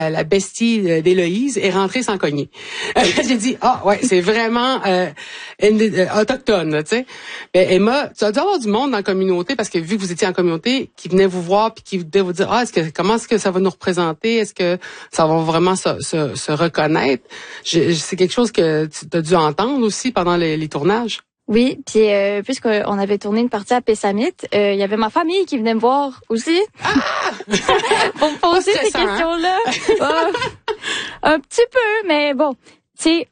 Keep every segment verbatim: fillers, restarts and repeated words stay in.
la bestie d'Héloïse est rentrée sans cogner. J'ai dit, ah ouais, c'est vraiment euh, euh, autochtone, tu sais. Ben, Emma, tu as dû avoir du monde dans la communauté, parce que vu que vous étiez en communauté, qui venait vous voir puis qui venait vous dire, ah, est-ce que comment est-ce que ça va nous représenter? Est-ce que ça va vraiment se, se, se reconnaître? Je, c'est quelque chose que tu as dû entendre aussi pendant les, les tournages. Oui, puis euh, puisqu'on avait tourné une partie à Pessamit, il euh, y avait ma famille qui venait me voir aussi ah! pour me poser ces questions-là. Hein? oh, un petit peu, mais bon, tu sais,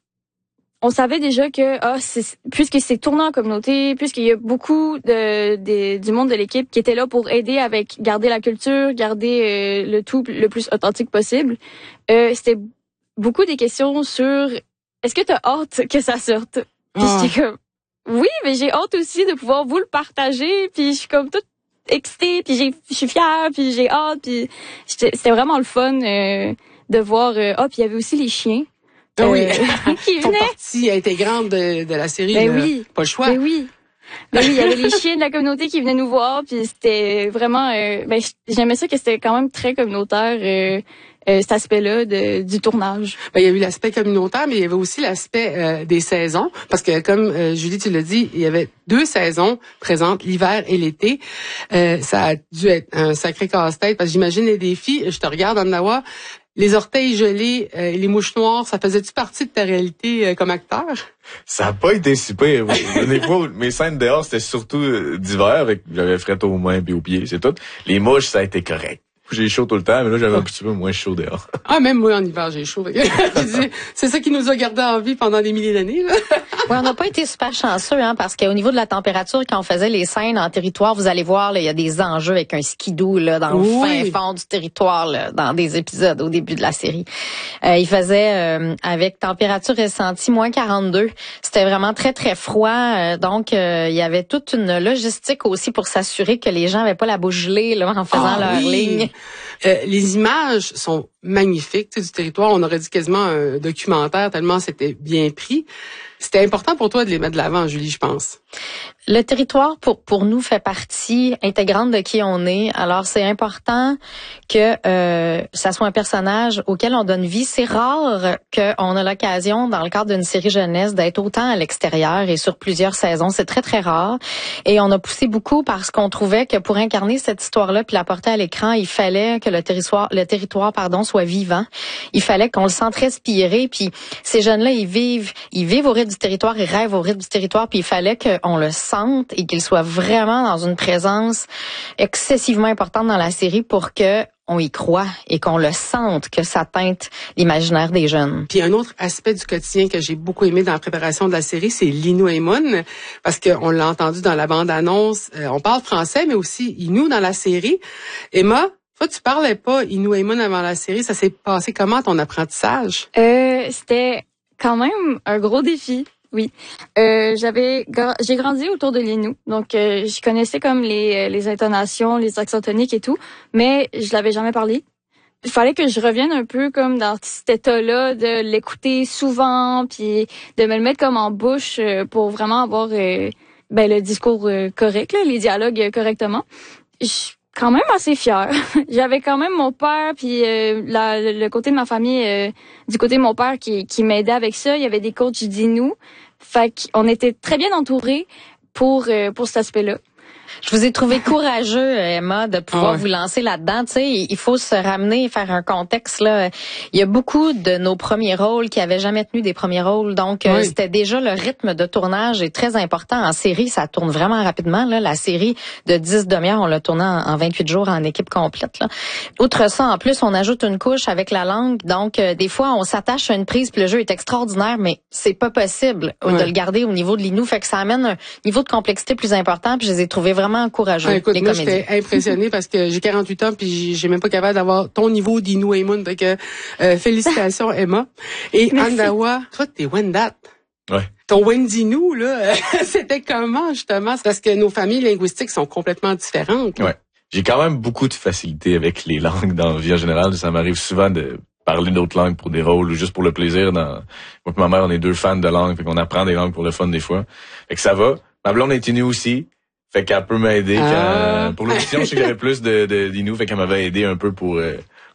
on savait déjà que ah, c'est, puisque c'est tourné en communauté, puisqu'il y a beaucoup de, de du monde de l'équipe qui était là pour aider avec garder la culture, garder euh, le tout le plus authentique possible, euh, c'était beaucoup des questions sur est-ce que tu as hâte que ça sorte? Puis ah. j'étais comme oui, mais j'ai hâte aussi de pouvoir vous le partager, puis je suis comme toute excitée, puis j'ai, je suis fière, puis j'ai hâte, puis c'était vraiment le fun euh, de voir. Euh, ah, puis il y avait aussi les chiens. Ah oui, euh, qui venaient. Partie intégrante de, de la série. Ben là. oui. Pas le choix. Ben oui. Ben oui, il y avait les chiens de la communauté qui venaient nous voir, puis c'était vraiment. Euh, ben j'aimais ça que c'était quand même très communautaire. Euh, Euh, cet aspect-là de, du tournage. Ben, il y a eu l'aspect communautaire, mais il y avait aussi l'aspect euh, des saisons, parce que comme euh, Julie, tu l'as dit, il y avait deux saisons présentes, l'hiver et l'été. Euh, ça a dû être un sacré casse-tête, parce que j'imagine les défis. Je te regarde, Anna, les orteils gelés, euh, les mouches noires, ça faisait-tu partie de ta réalité euh, comme acteur? Ça a pas été super. Des fois, mes scènes dehors, c'était surtout d'hiver, avec j'avais fret aux mains et aux pieds, c'est tout. Les mouches, ça a été correct. J'ai chaud tout le temps, mais là, j'avais un petit peu moins chaud dehors. Ah, même moi, en hiver, j'ai chaud. C'est ça qui nous a gardé en vie pendant des milliers d'années, là. Oui, on n'a pas été super chanceux, hein, parce qu'au niveau de la température, quand on faisait les scènes en territoire, vous allez voir, là, il y a des enjeux avec un skidoo, là, dans oui. le fin fond du territoire, là, dans des épisodes au début de la série. Euh, il faisait, euh, avec température ressentie, moins quarante-deux. C'était vraiment très, très froid. Euh, donc, euh, il y avait toute une logistique aussi pour s'assurer que les gens n'avaient pas la bouche gelée, là, en faisant oh, leur oui. ligne. Euh, les images sont magnifiques, tu sais, du territoire. On aurait dit quasiment un documentaire tellement c'était bien pris. C'était important pour toi de les mettre de l'avant, Julie, je pense. Le territoire, pour pour nous, fait partie intégrante de qui on est. Alors, c'est important que euh, ça soit un personnage auquel on donne vie. C'est rare qu'on a l'occasion, dans le cadre d'une série jeunesse, d'être autant à l'extérieur et sur plusieurs saisons. C'est très, très rare. Et on a poussé beaucoup parce qu'on trouvait que pour incarner cette histoire-là puis la porter à l'écran, il fallait que le territoire, le territoire, pardon, soit vivant. Il fallait qu'on le sente respirer. Puis ces jeunes-là, ils vivent, ils vivent au rythme du territoire, ils rêvent au rythme du territoire. Puis il fallait qu'on le sente et qu'il soit vraiment dans une présence excessivement importante dans la série pour que on y croit et qu'on le sente, que ça teinte l'imaginaire des jeunes. Puis un autre aspect du quotidien que j'ai beaucoup aimé dans la préparation de la série, c'est l'Innu Aimun, parce qu'on l'a entendu dans la bande-annonce. Euh, on parle français, mais aussi Innu dans la série. Emma, toi, tu parlais pas Innu Aimun avant la série. Ça s'est passé comment, ton apprentissage? Euh, c'était quand même un gros défi. Oui, euh, j'avais, j'ai grandi autour de l'Innu, donc euh, je connaissais comme les les intonations, les accents toniques et tout, mais je l'avais jamais parlé. Il fallait que je revienne un peu comme dans cet état-là de l'écouter souvent, puis de me le mettre comme en bouche pour vraiment avoir euh, ben le discours euh, correct, là, les dialogues correctement. Je suis quand même assez fière. J'avais quand même mon père, puis euh, la, le côté de ma famille, euh, du côté de mon père qui, qui m'aidait avec ça. Il y avait des coachs d'Innu. Fait qu'on était très bien entourés pour, euh, pour cet aspect-là. Je vous ai trouvé courageux, Emma, de pouvoir ah ouais. vous lancer là-dedans. Tu sais, il faut se ramener et faire un contexte, là. Il y a beaucoup de nos premiers rôles qui avaient jamais tenu des premiers rôles. Donc, oui. euh, c'était déjà le rythme de tournage est très important. En série, ça tourne vraiment rapidement, là. La série de dix demi-heures, on l'a tournée en, en vingt-huit jours en équipe complète, là. Outre ça, en plus, on ajoute une couche avec la langue. Donc, euh, des fois, on s'attache à une prise puis le jeu est extraordinaire, mais c'est pas possible ouais. de le garder au niveau de l'Innu. Fait que ça amène un niveau de complexité plus important puis je les ai trouvés vraiment encourageant. Ah, écoute, moi, j'étais impressionnée parce que j'ai quarante-huit ans puis j'ai même pas capable d'avoir ton niveau d'Innu Aimun. Fait que, euh, félicitations, Emma. Et Andawa, toi, t'es Wendat. Ouais. Ton Wendinu, là, c'était comment, justement? C'est parce que nos familles linguistiques sont complètement différentes. Là. Ouais. J'ai quand même beaucoup de facilité avec les langues dans la vie en général. Ça m'arrive souvent de parler d'autres langues pour des rôles ou juste pour le plaisir. Dans... Moi et ma mère, on est deux fans de langues, fait qu'on apprend des langues pour le fun des fois. Fait que ça va. Ma blonde est Innu aussi. Fait qu'elle peut m'aider. Ah. Pour l'audition, je sais que j'avais plus de, de d'Innu, fait qu'elle m'avait aidé un peu pour, euh,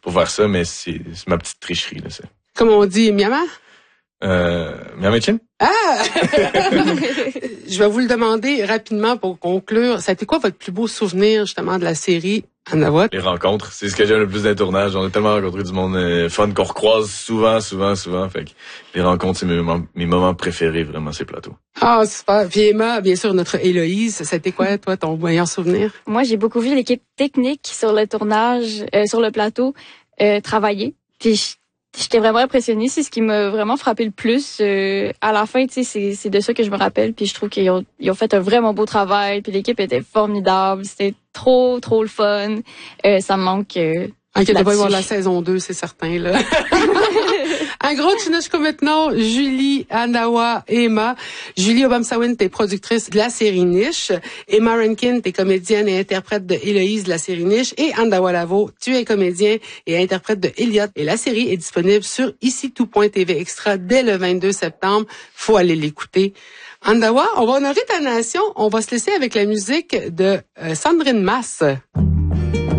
pour faire ça, mais c'est, c'est ma petite tricherie, là, ça. Comme on dit, Miama? Euh, Miama-chin? Ah! Je vais vous le demander rapidement pour conclure. Ça a été quoi votre plus beau souvenir, justement, de la série Anawat? Les rencontres. C'est ce que j'aime le plus d'un tournage. On a tellement rencontré du monde euh, fun qu'on recroise souvent, souvent, souvent. Fait que les rencontres, c'est mes moments, mes moments préférés, vraiment, ces plateaux. Ah, super. Puis Emma, bien sûr, notre Héloïse. C'était quoi, toi, ton meilleur souvenir? Moi, j'ai beaucoup vu l'équipe technique sur le tournage, euh, sur le plateau, euh, travailler. Puis j'étais vraiment impressionnée. C'est ce qui m'a vraiment frappé le plus. Euh, à la fin, tu sais, c'est, c'est de ça que je me rappelle. Puis je trouve qu'ils ont, ils ont fait un vraiment beau travail. Puis l'équipe était formidable. C'était trop, trop le fun. Euh, ça me manque. Euh, Inquiète pas, il va y avoir la saison deux, c'est certain, là. Un gros tchinochko maintenant, Julie, Anawa, Emma. Julie Obamsawin, t'es productrice de la série Niche. Emma Rankin, t'es comédienne et interprète de Héloïse de la série Niche. Et Andawa Lavo, tu es comédien et interprète de Elliot. Et la série est disponible sur ici tout point t v extra dès le vingt-deux septembre. Faut aller l'écouter. Andawa, on va honorer ta nation. On va se laisser avec la musique de euh, Sandrine Masse.